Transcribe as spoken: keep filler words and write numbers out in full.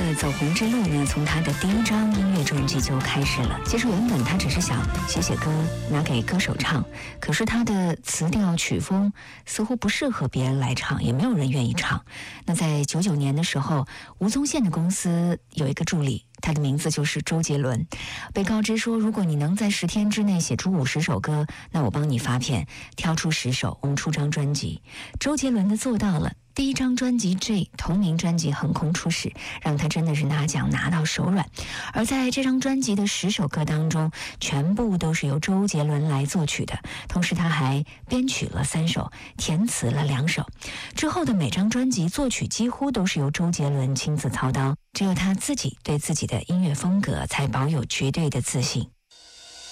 的走红之路呢，从他的第一张音乐专辑就开始了。其实原本他只是想写写歌，拿给歌手唱，可是他的词调曲风似乎不适合别人来唱，也没有人愿意唱。那在九九年的时候，吴宗宪的公司有一个助理，他的名字就是周杰伦，被告知说，如果你能在十天之内写出五十首歌，那我帮你发片，挑出十首，我们出张专辑。周杰伦的做到了。第一张专辑 J 同名专辑横空出世，让他真的是拿奖拿到手软。而在这张专辑的十首歌当中，全部都是由周杰伦来作曲的，同时他还编曲了三首，填词了两首。之后的每张专辑作曲几乎都是由周杰伦亲自操刀，只有他自己对自己的音乐风格才保有绝对的自信。